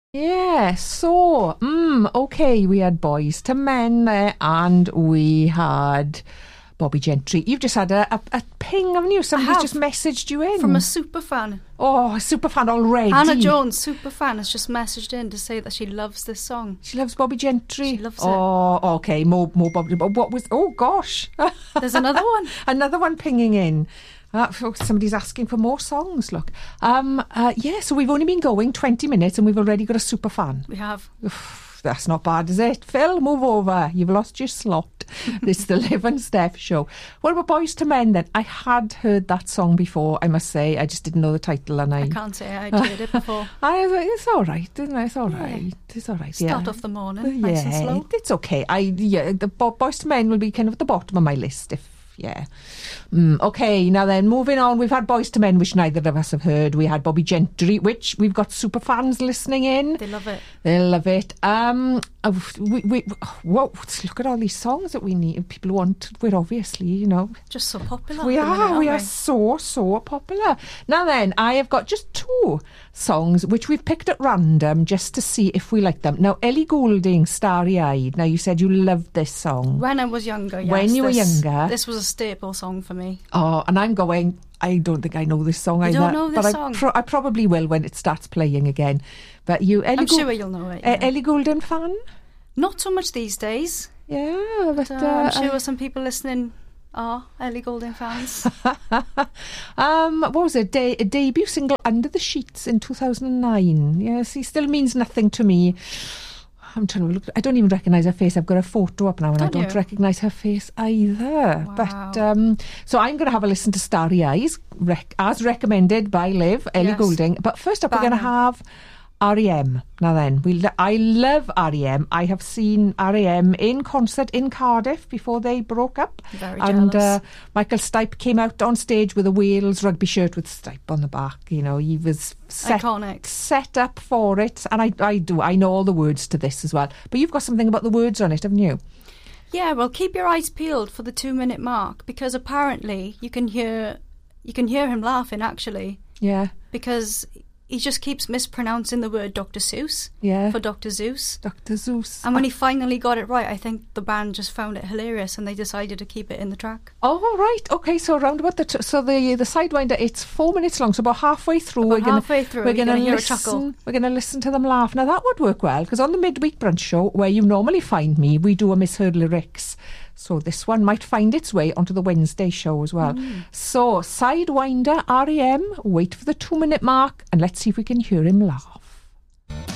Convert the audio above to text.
Yeah, so, okay, we had Boys to Men there, and we had Bobby Gentry. You've just had a ping, haven't you? Somebody's just messaged you in. From a super fan. Oh, a super fan already. Hannah Jones, super fan, has just messaged in to say that she loves this song. She loves Bobby Gentry. She loves it. Oh, okay, more Bobby. What was, oh gosh. There's another one. Another one pinging in. Somebody's asking for more songs, look. Yeah, so we've only been going 20 minutes and we've already got a super fan. We have. That's not bad, is it? Phil, move over. You've lost your slot. This is the Liv and Steph show. What about Boys to Men then? I had heard that song before, I must say. I just didn't know the title. And I can't say I'd heard it before. It's all right, isn't it? It's all right. It's all right, Start off the morning, nice and slow. It's okay. The Boys to Men will be kind of at the bottom of my list okay, now then, moving on. We've had Boys to Men, which neither of us have heard. We had Bobby Gentry, which we've got super fans listening in. They love it. They love it. Whoa, look at all these songs that we need. People want. We're obviously, just so popular. We are so popular. Now then, I have got just two songs which we've picked at random just to see if we like them. Now, Ellie Goulding, Starry Eyed. Now, you said you loved this song when I was younger. Yes, when you were younger, this was a staple song for me. Oh, and I'm going, I don't think I know this song either. You don't know this song? I probably will when it starts playing again. But I'm sure you'll know it. Yeah. Ellie Goulding fan? Not so much these days. Yeah, but I'm sure some people listening are Ellie Goulding fans. What was it? A debut single, Under the Sheets, in 2009. Yes, he still means nothing to me. I'm trying to look. I don't even recognise her face. I've got a photo up now and I don't recognise her face either. Wow. But so I'm going to have a listen to Starry Eyes, as recommended by Liv, Ellie Goulding. But first up, we're going to have R.E.M. Now then, I love R.E.M. I have seen R.E.M. in concert in Cardiff before they broke up. Very jealous. And Michael Stipe came out on stage with a Wales rugby shirt with Stipe on the back. He was set up for it. And I know all the words to this as well. But you've got something about the words on it, haven't you? Yeah, well, keep your eyes peeled for the 2-minute mark, because apparently you can hear him laughing, actually. Yeah. Because he just keeps mispronouncing the word Dr. Seuss for Dr. Zeus. Dr. Zeus. And when he finally got it right, I think the band just found it hilarious and they decided to keep it in the track. Oh, right. Okay, so around about the Sidewinder, it's 4 minutes long, so about halfway through. We're going to hear a chuckle. We're going to listen to them laugh. Now, that would work well, because on the midweek brunch show, where you normally find me, we do a Misheard Lyrics. So this one might find its way onto the Wednesday show as well. So, Sidewinder, R.E.M., wait for the 2-minute mark, and let's see if we can hear him laugh.